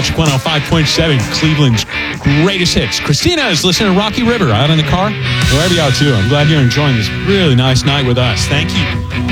Magic 105.7, Cleveland's greatest hits. Christina is listening to Rocky River out in the car. Wherever you are, too. I'm glad you're enjoying this really nice night with us. Thank you.